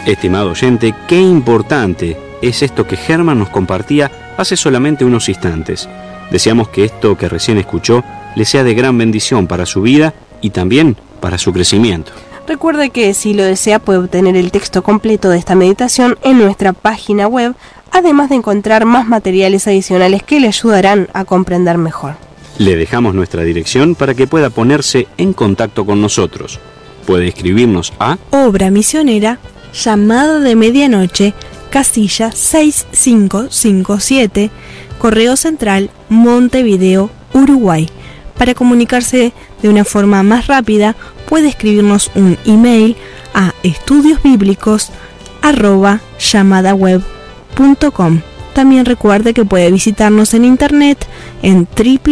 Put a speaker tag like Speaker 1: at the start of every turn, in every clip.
Speaker 1: Estimado oyente, qué importante es esto que Germán nos compartía hace solamente unos instantes. Deseamos que esto que recién escuchó le sea de gran bendición para su vida y también para su crecimiento.
Speaker 2: Recuerde que si lo desea puede obtener el texto completo de esta meditación en nuestra página web, además de encontrar más materiales adicionales que le ayudarán a comprender mejor.
Speaker 1: Le dejamos nuestra dirección para que pueda ponerse en contacto con nosotros. Puede escribirnos a
Speaker 3: Obra Misionera, Llamada de Medianoche, casilla 6557, Correo Central, Montevideo, Uruguay. Para comunicarse de una forma más rápida, puede escribirnos un email a estudiosbiblicos@llamadaweb.com. También recuerde que puede visitarnos en internet en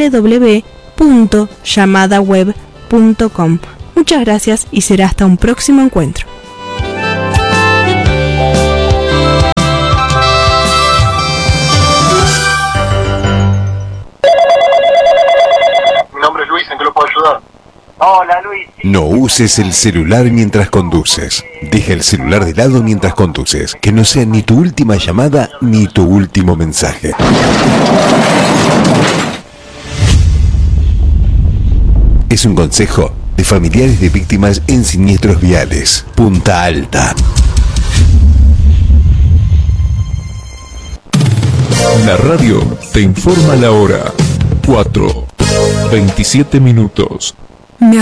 Speaker 3: www.llamadaweb.com. Muchas gracias y será hasta un próximo encuentro.
Speaker 4: Mi nombre es Luis, ¿en qué lo puedo ayudar?
Speaker 5: Hola Luis.
Speaker 6: No uses el celular mientras conduces. Deja el celular de lado mientras conduces. Que no sea ni tu última llamada ni tu último mensaje. Es un consejo de familiares de víctimas en siniestros viales. Punta Alta.
Speaker 7: La radio te informa la hora. 4:27.